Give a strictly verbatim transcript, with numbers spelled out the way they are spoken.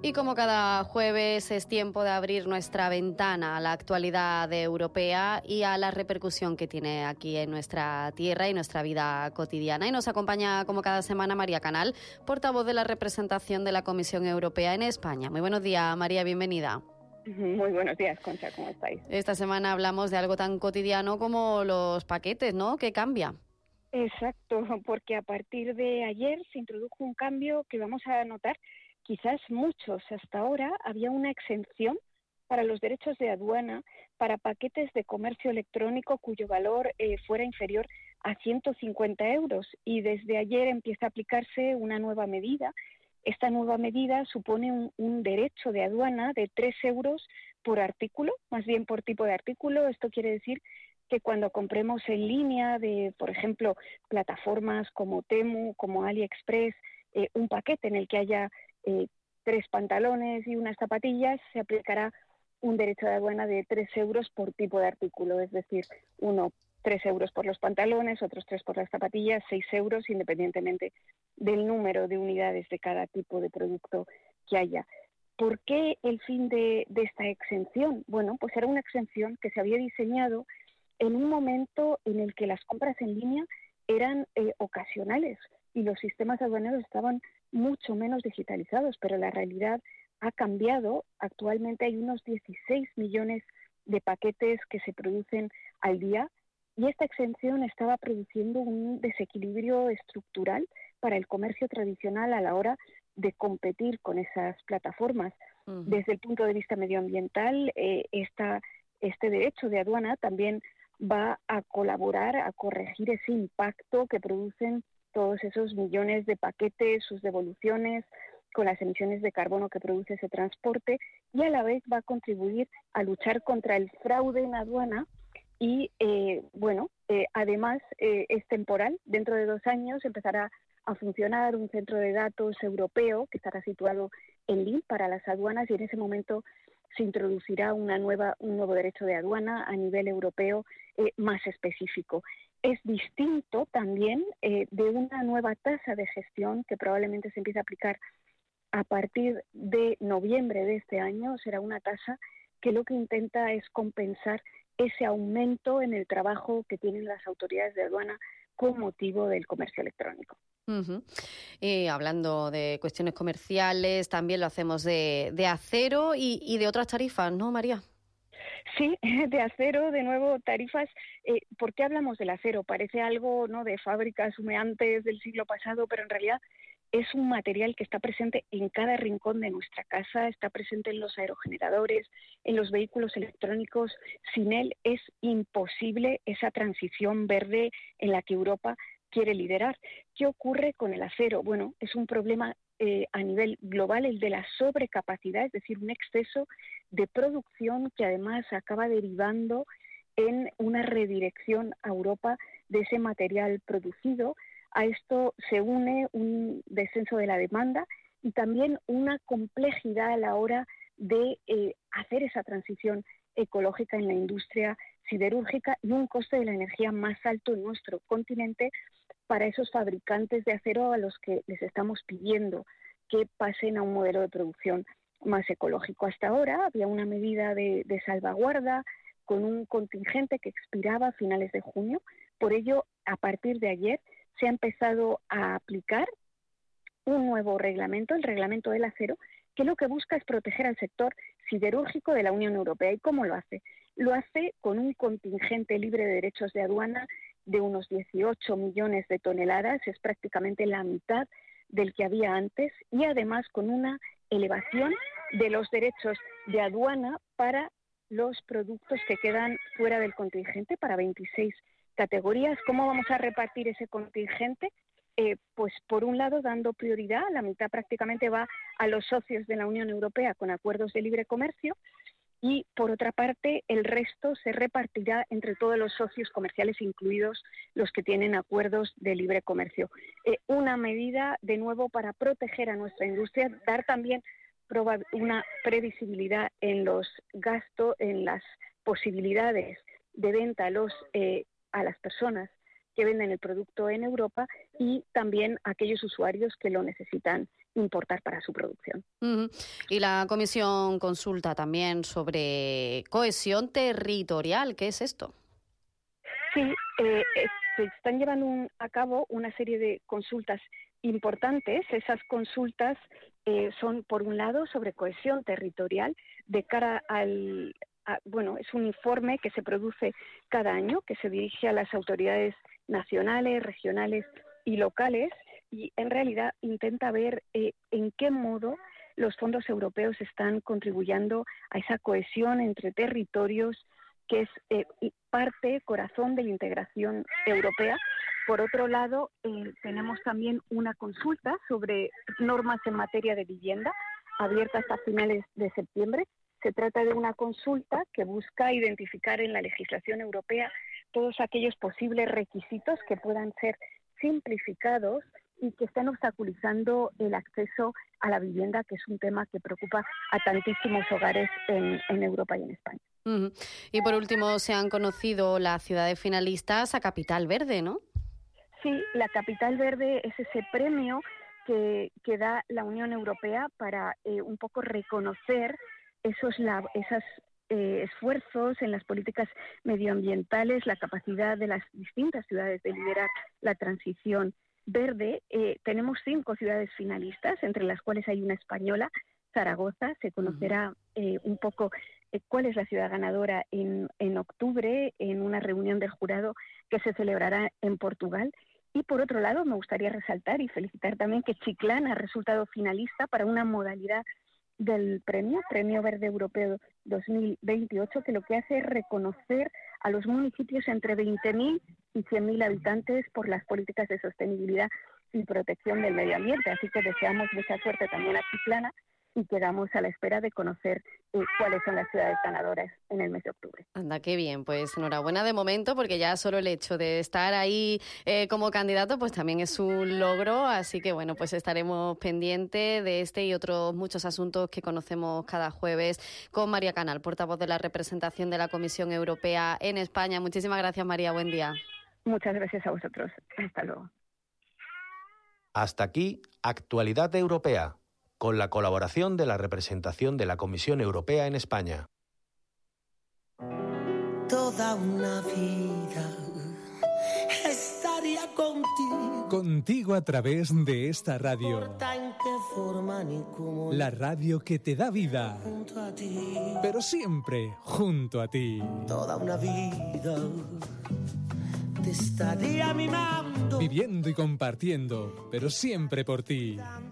Y como cada jueves es tiempo de abrir nuestra ventana a la actualidad europea y a la repercusión que tiene aquí en nuestra tierra y nuestra vida cotidiana. Y nos acompaña como cada semana María Canal, portavoz de la representación de la Comisión Europea en España. Muy buenos días, María, bienvenida. Muy buenos días, Concha, ¿cómo estáis? Esta semana hablamos de algo tan cotidiano como los paquetes, ¿no? ¿Qué cambia? Exacto, porque a partir de ayer se introdujo un cambio que vamos a notar quizás muchos. Hasta ahora había una exención para los derechos de aduana para paquetes de comercio electrónico cuyo valor eh, fuera inferior a ciento cincuenta euros, y desde ayer empieza a aplicarse una nueva medida. Esta nueva medida supone un, un derecho de aduana de tres euros por artículo, más bien por tipo de artículo. Esto quiere decir que cuando compremos en línea de, por ejemplo, plataformas como Temu, como AliExpress, eh, un paquete en el que haya eh, tres pantalones y unas zapatillas, se aplicará un derecho de aduana de tres euros por tipo de artículo, es decir, uno tres euros por los pantalones, otros tres por las zapatillas, seis euros independientemente del número de unidades de cada tipo de producto que haya. ¿Por qué el fin de, de esta exención? Bueno, pues era una exención que se había diseñado en un momento en el que las compras en línea eran eh, ocasionales y los sistemas aduaneros estaban mucho menos digitalizados, pero la realidad ha cambiado. Actualmente hay unos dieciséis millones de paquetes que se producen al día, y esta exención estaba produciendo un desequilibrio estructural para el comercio tradicional a la hora de competir con esas plataformas. Uh-huh. Desde el punto de vista medioambiental, eh, esta, este derecho de aduana también va a colaborar a corregir ese impacto que producen todos esos millones de paquetes, sus devoluciones, con las emisiones de carbono que produce ese transporte, y a la vez va a contribuir a luchar contra el fraude en aduana. Y, eh, bueno, eh, además eh, es temporal. Dentro de dos años empezará a funcionar un centro de datos europeo que estará situado en Lille para las aduanas, y en ese momento se introducirá una nueva, un nuevo derecho de aduana a nivel europeo eh, más específico. Es distinto también eh, de una nueva tasa de gestión que probablemente se empiece a aplicar a partir de noviembre de este año. Será una tasa que lo que intenta es compensar ese aumento en el trabajo que tienen las autoridades de aduana con motivo del comercio electrónico. Uh-huh. Y hablando de cuestiones comerciales, también lo hacemos de, de acero y, y de otras tarifas, ¿no, María? Sí, de acero, de nuevo, tarifas. Eh, ¿Por qué hablamos del acero? Parece algo, ¿no?, de fábricas humeantes del siglo pasado, pero en realidad es un material que está presente en cada rincón de nuestra casa, está presente en los aerogeneradores, en los vehículos electrónicos. Sin él es imposible esa transición verde en la que Europa quiere liderar. ¿Qué ocurre con el acero? Bueno, es un problema eh, a nivel global, el de la sobrecapacidad, es decir, un exceso de producción que además acaba derivando en una redirección a Europa de ese material producido. A esto se une un descenso de la demanda y también una complejidad a la hora de eh, hacer esa transición ecológica en la industria siderúrgica, y un coste de la energía más alto en nuestro continente para esos fabricantes de acero a los que les estamos pidiendo que pasen a un modelo de producción más ecológico. Hasta ahora había una medida de, de salvaguarda con un contingente que expiraba a finales de junio. Por ello, a partir de ayer se ha empezado a aplicar un nuevo reglamento, el reglamento del acero, que lo que busca es proteger al sector siderúrgico de la Unión Europea. ¿Y cómo lo hace? Lo hace con un contingente libre de derechos de aduana de unos dieciocho millones de toneladas, es prácticamente la mitad del que había antes, y además con una elevación de los derechos de aduana para los productos que quedan fuera del contingente, para veintiséis categorías. ¿Cómo vamos a repartir ese contingente? Eh, pues por un lado dando prioridad, la mitad prácticamente va a los socios de la Unión Europea con acuerdos de libre comercio, y por otra parte el resto se repartirá entre todos los socios comerciales, incluidos los que tienen acuerdos de libre comercio. Eh, una medida de nuevo para proteger a nuestra industria, dar también una previsibilidad en los gastos, en las posibilidades de venta a los eh, a las personas que venden el producto en Europa, y también a aquellos usuarios que lo necesitan importar para su producción. Uh-huh. Y la Comisión consulta también sobre cohesión territorial. ¿Qué es esto? Sí, eh, eh, se están llevando un, a cabo una serie de consultas importantes. Esas consultas eh, son, por un lado, sobre cohesión territorial de cara al... A, bueno, es un informe que se produce cada año, que se dirige a las autoridades nacionales, regionales y locales, y en realidad intenta ver eh, en qué modo los fondos europeos están contribuyendo a esa cohesión entre territorios, que es eh, parte, corazón de la integración europea. Por otro lado, eh, tenemos también una consulta sobre normas en materia de vivienda, abierta hasta finales de septiembre. Se trata de una consulta que busca identificar en la legislación europea todos aquellos posibles requisitos que puedan ser simplificados y que estén obstaculizando el acceso a la vivienda, que es un tema que preocupa a tantísimos hogares en, en Europa y en España. Uh-huh. Y por último, se han conocido las ciudades finalistas a Capital Verde, ¿no? Sí, la Capital Verde es ese premio que, que da la Unión Europea para eh, un poco reconocer esos, la, esos eh, esfuerzos en las políticas medioambientales, la capacidad de las distintas ciudades de liderar la transición verde. Eh, tenemos cinco ciudades finalistas, entre las cuales hay una española, Zaragoza. Se conocerá eh, un poco eh, cuál es la ciudad ganadora en, en octubre, en una reunión del jurado que se celebrará en Portugal. Y por otro lado, me gustaría resaltar y felicitar también que Chiclana ha resultado finalista para una modalidad del premio, Premio Verde Europeo dos mil veintiocho, que lo que hace es reconocer a los municipios entre veinte mil y cien mil habitantes por las políticas de sostenibilidad y protección del medio ambiente. Así que deseamos mucha suerte también a Chiclana y quedamos a la espera de conocer eh, cuáles son las ciudades ganadoras en el mes de octubre. Anda, qué bien, pues enhorabuena de momento, porque ya solo el hecho de estar ahí eh, como candidato pues también es un logro, así que bueno, pues estaremos pendientes de este y otros muchos asuntos que conocemos cada jueves con María Canal, portavoz de la representación de la Comisión Europea en España. Muchísimas gracias, María, buen día. Muchas gracias a vosotros, hasta luego. Hasta aquí, Actualidad Europea, con la colaboración de la representación de la Comisión Europea en España. Toda una vida estaría contigo. Contigo a través de esta radio. En qué forma ni cómo. La radio que te da vida. Junto a ti. Pero siempre junto a ti. Toda una vida te estaría mimando. Viviendo y compartiendo, pero siempre por ti.